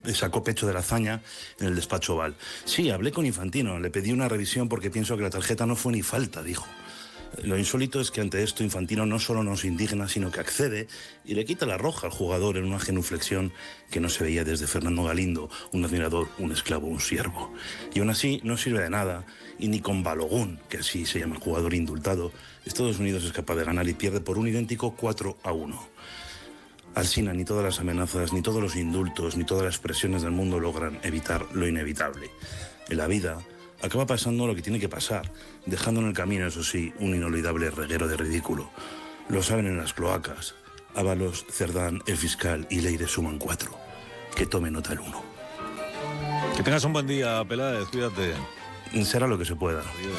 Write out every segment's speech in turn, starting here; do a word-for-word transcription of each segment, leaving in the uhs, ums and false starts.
Sacó pecho de la hazaña en el despacho Oval. Sí, hablé con Infantino, le pedí una revisión porque pienso que la tarjeta no fue ni falta, dijo. Lo insólito es que ante esto Infantino no solo no se indigna, sino que accede y le quita la roja al jugador en una genuflexión que no se veía desde Fernando Galindo, un admirador, un esclavo, un siervo. Y aún así no sirve de nada, y ni con Balogun, que así se llama el jugador indultado, Estados Unidos es capaz de ganar y pierde por un idéntico cuatro a uno. Alsina, ni todas las amenazas, ni todos los indultos, ni todas las presiones del mundo logran evitar lo inevitable. En la vida acaba pasando lo que tiene que pasar, dejando en el camino, eso sí, un inolvidable reguero de ridículo. Lo saben en las cloacas. Ábalos, Cerdán, el fiscal y Leire suman cuatro. Que tome nota el uno. Que tengas un buen día, Peláez, cuídate. Será lo que se pueda. Adiós.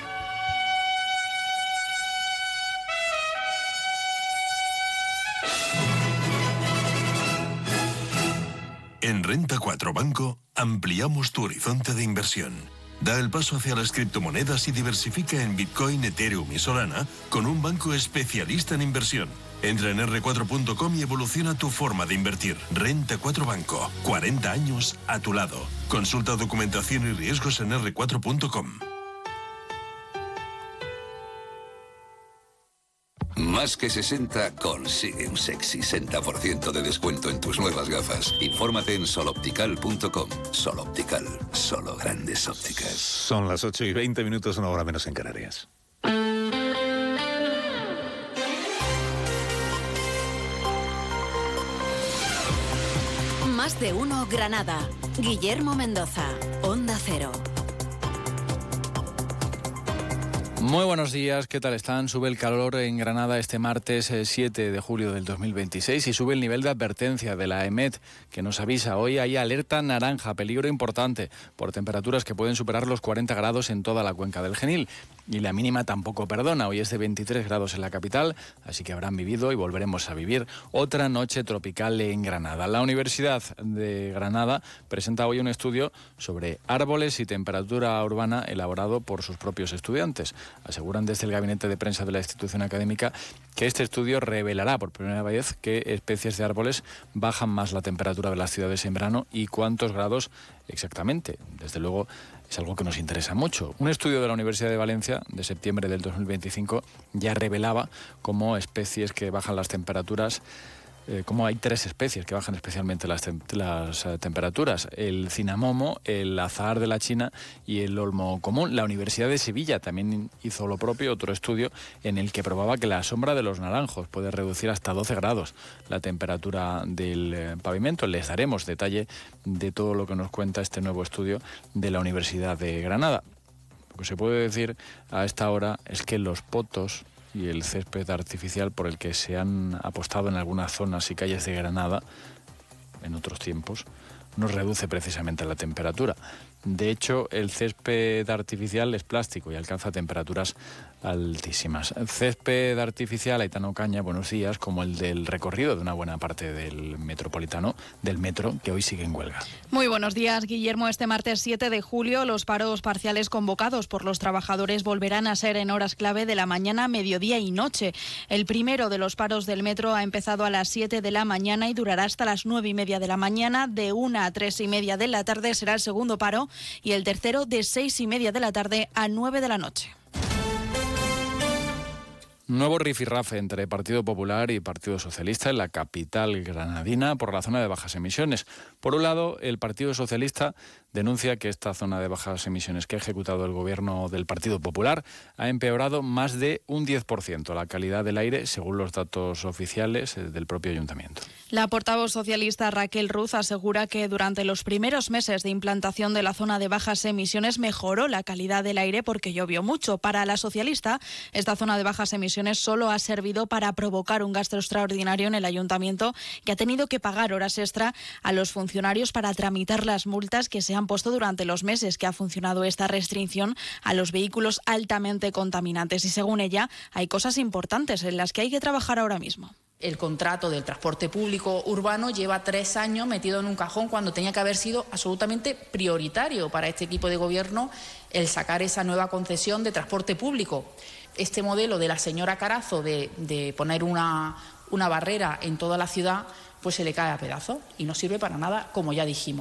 En Renta cuatro Banco ampliamos tu horizonte de inversión. Da el paso hacia las criptomonedas y diversifica en Bitcoin, Ethereum y Solana con un banco especialista en inversión. Entra en erre cuatro punto com y evoluciona tu forma de invertir. Renta cuatro Banco, cuarenta años a tu lado. Consulta documentación y riesgos en erre cuatro punto com. Más que sesenta consigue un sexy sesenta por ciento de descuento en tus nuevas gafas. Infórmate en soloptical punto com. Soloptical, solo grandes ópticas. Son las ocho y veinte minutos, una hora menos en Canarias. Más de uno Granada. Guillermo Mendoza, Onda Cero. Muy buenos días, ¿qué tal están? Sube el calor en Granada este martes siete de julio del dos mil veintiséis y sube el nivel de advertencia de la EMET, que nos avisa hoy hay alerta naranja, peligro importante, por temperaturas que pueden superar los cuarenta grados en toda la cuenca del Genil. Y la mínima tampoco perdona, hoy es de veintitrés grados en la capital, así que habrán vivido y volveremos a vivir otra noche tropical en Granada. La Universidad de Granada presenta hoy un estudio sobre árboles y temperatura urbana elaborado por sus propios estudiantes. Aseguran desde el gabinete de prensa de la institución académica que este estudio revelará por primera vez qué especies de árboles bajan más la temperatura de las ciudades en verano y cuántos grados exactamente. Desde luego es algo que nos interesa mucho. Un estudio de la Universidad de Valencia de septiembre del dos mil veinticinco ya revelaba cómo especies que bajan las temperaturas, Eh, como hay tres especies que bajan especialmente las, tem las uh, temperaturas: el cinamomo, el azahar de la China y el olmo común. La Universidad de Sevilla también hizo lo propio, otro estudio en el que probaba que la sombra de los naranjos puede reducir hasta doce grados la temperatura del eh, pavimento. Les daremos detalle de todo lo que nos cuenta este nuevo estudio de la Universidad de Granada. Lo que se puede decir a esta hora es que los potos y el césped artificial por el que se han apostado en algunas zonas y calles de Granada en otros tiempos no reduce precisamente la temperatura. De hecho, el césped artificial es plástico y alcanza temperaturas altísimas. Césped artificial, Aitano Caña, buenos días, como el del recorrido de una buena parte del metropolitano, del metro, que hoy sigue en huelga. Muy buenos días, Guillermo. Este martes siete de julio, los paros parciales convocados por los trabajadores volverán a ser en horas clave de la mañana, mediodía y noche. El primero de los paros del metro ha empezado a las siete de la mañana y durará hasta las nueve y media de la mañana. De una a tres y media de la tarde será el segundo paro y el tercero de seis y media de la tarde a nueve de la noche. Nuevo rifirrafe entre Partido Popular y Partido Socialista en la capital granadina por la zona de bajas emisiones. Por un lado, el Partido Socialista denuncia que esta zona de bajas emisiones que ha ejecutado el gobierno del Partido Popular ha empeorado más de un diez por ciento la calidad del aire, según los datos oficiales del propio ayuntamiento. La portavoz socialista Raquel Ruz asegura que durante los primeros meses de implantación de la zona de bajas emisiones mejoró la calidad del aire porque llovió mucho. Para la socialista, esta zona de bajas emisiones solo ha servido para provocar un gasto extraordinario en el ayuntamiento, que ha tenido que pagar horas extra a los funcionarios para tramitar las multas que se han puesto durante los meses que ha funcionado esta restricción a los vehículos altamente contaminantes. Y según ella, hay cosas importantes en las que hay que trabajar ahora mismo. El contrato del transporte público urbano lleva tres años metido en un cajón cuando tenía que haber sido absolutamente prioritario para este equipo de gobierno el sacar esa nueva concesión de transporte público. Este modelo de la señora Carazo de, de poner una, una barrera en toda la ciudad pues se le cae a pedazos y no sirve para nada, como ya dijimos.